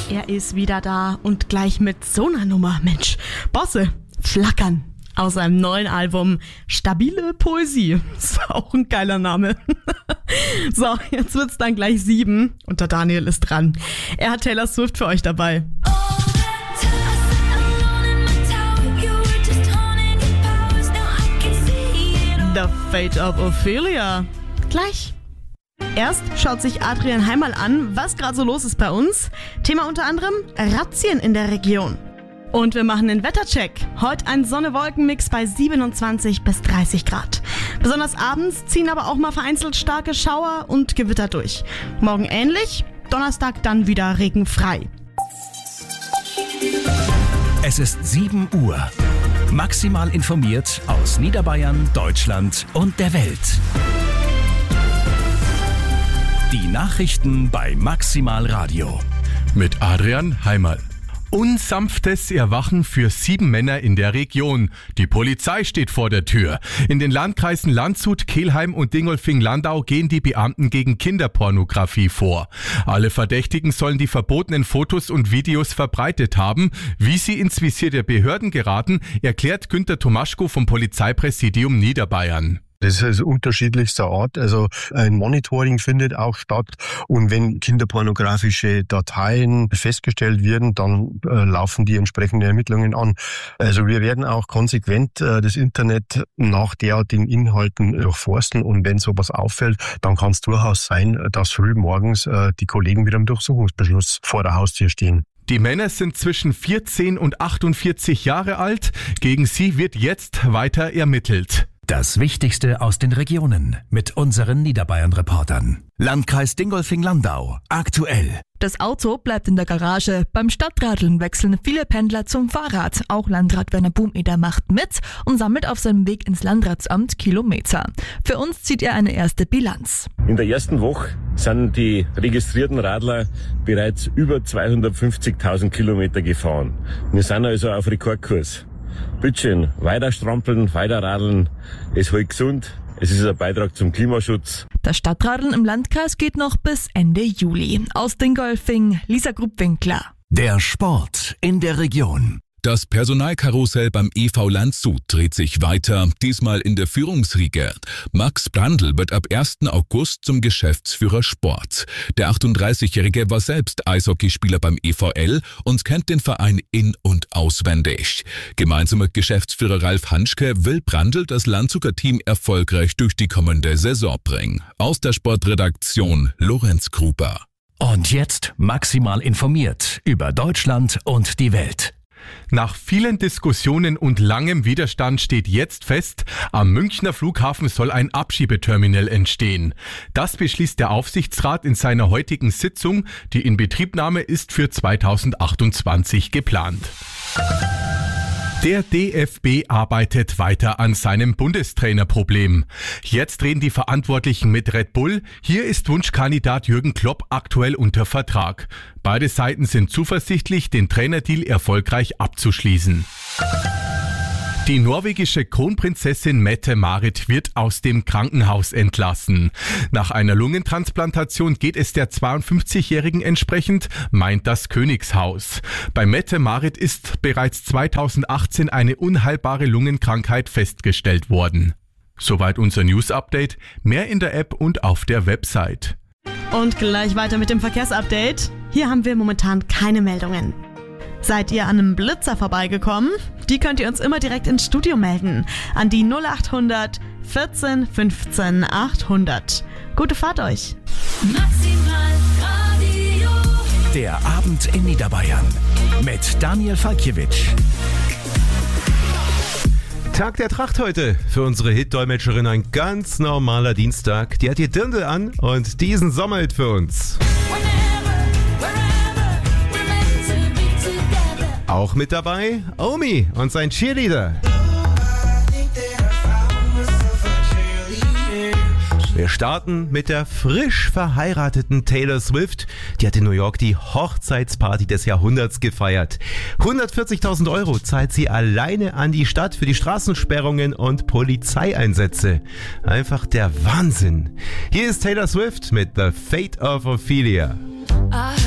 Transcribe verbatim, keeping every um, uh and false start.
Er ist wieder da und gleich mit so einer Nummer. Mensch, Bosse, flackern. Aus seinem neuen Album Stabile Poesie. Ist auch ein geiler Name. So, jetzt wird's dann gleich sieben und der Daniel ist dran. Er hat Taylor Swift für euch dabei. The Fate of Ophelia. Gleich. Erst schaut sich Adrian Heimal an, was gerade so los ist bei uns. Thema unter anderem Razzien in der Region. Und wir machen den Wettercheck. Heute ein Sonne-Wolken-Mix bei siebenundzwanzig bis dreißig Grad. Besonders abends ziehen aber auch mal vereinzelt starke Schauer und Gewitter durch. Morgen ähnlich, Donnerstag dann wieder regenfrei. Es ist sieben Uhr. Maximal informiert aus Niederbayern, Deutschland und der Welt. Die Nachrichten bei Maximal Radio. Mit Adrian Heimal. Unsanftes Erwachen für sieben Männer in der Region. Die Polizei steht vor der Tür. In den Landkreisen Landshut, Kelheim und Dingolfing-Landau gehen die Beamten gegen Kinderpornografie vor. Alle Verdächtigen sollen die verbotenen Fotos und Videos verbreitet haben. Wie sie ins Visier der Behörden geraten, erklärt Günter Tomaschko vom Polizeipräsidium Niederbayern. Das ist unterschiedlichster Art. Also ein Monitoring findet auch statt. Und wenn kinderpornografische Dateien festgestellt werden, dann äh, laufen die entsprechenden Ermittlungen an. Also wir werden auch konsequent äh, das Internet nach derartigen Inhalten durchforsten. Und wenn sowas auffällt, dann kann es durchaus sein, dass früh morgens äh, die Kollegen mit einem Durchsuchungsbeschluss vor der Haustür stehen. Die Männer sind zwischen vierzehn und achtundvierzig Jahre alt. Gegen sie wird jetzt weiter ermittelt. Das Wichtigste aus den Regionen mit unseren Niederbayern-Reportern. Landkreis Dingolfing-Landau. Aktuell. Das Auto bleibt in der Garage. Beim Stadtradeln wechseln viele Pendler zum Fahrrad. Auch Landrat Werner Bumeder macht mit und sammelt auf seinem Weg ins Landratsamt Kilometer. Für uns zieht er eine erste Bilanz. In der ersten Woche sind die registrierten Radler bereits über zweihundertfünfzigtausend Kilometer gefahren. Wir sind also auf Rekordkurs. Bitte weiter strampeln, weiter radeln. Es hält gesund. Es ist ein Beitrag zum Klimaschutz. Das Stadtradeln im Landkreis geht noch bis Ende Juli. Aus Dingolfing, Lisa Grubwinkler. Der Sport in der Region. Das Personalkarussell beim E V Landshut dreht sich weiter, diesmal in der Führungsriege. Max Brandl wird ab ersten August zum Geschäftsführer Sport. Der achtunddreißigjährige war selbst Eishockeyspieler beim E V L und kennt den Verein in- und auswendig. Gemeinsam mit Geschäftsführer Ralf Hanschke will Brandl das Landshuter Team erfolgreich durch die kommende Saison bringen. Aus der Sportredaktion Lorenz Gruber. Und jetzt maximal informiert über Deutschland und die Welt. Nach vielen Diskussionen und langem Widerstand steht jetzt fest, am Münchner Flughafen soll ein Abschiebeterminal entstehen. Das beschließt der Aufsichtsrat in seiner heutigen Sitzung. Die Inbetriebnahme ist für zweitausendachtundzwanzig geplant. Der D F B arbeitet weiter an seinem Bundestrainerproblem. Jetzt reden die Verantwortlichen mit Red Bull. Hier ist Wunschkandidat Jürgen Klopp aktuell unter Vertrag. Beide Seiten sind zuversichtlich, den Trainerdeal erfolgreich abzuschließen. Die norwegische Kronprinzessin Mette-Marit wird aus dem Krankenhaus entlassen. Nach einer Lungentransplantation geht es der zweiundfünfzigjährigen entsprechend, meint das Königshaus. Bei Mette-Marit ist bereits zweitausendachtzehn eine unheilbare Lungenkrankheit festgestellt worden. Soweit unser News-Update. Mehr in der App und auf der Website. Und gleich weiter mit dem Verkehrsupdate. Hier haben wir momentan keine Meldungen. Seid ihr an einem Blitzer vorbeigekommen? Die könnt ihr uns immer direkt ins Studio melden. An die null achthundert vierzehn fünfzehn achthundert. Gute Fahrt euch. Maximal Radio. Der Abend in Niederbayern mit Daniel Falkiewicz. Tag der Tracht heute. Für unsere Hit-Dolmetscherin ein ganz normaler Dienstag. Die hat ihr Dirndl an und diesen Sommerhit für uns. Auch mit dabei Omi und sein Cheerleader. Wir starten mit der frisch verheirateten Taylor Swift. Die hat in New York die Hochzeitsparty des Jahrhunderts gefeiert. hundertvierzigtausend Euro zahlt sie alleine an die Stadt für die Straßensperrungen und Polizeieinsätze. Einfach der Wahnsinn. Hier ist Taylor Swift mit The Fate of Ophelia.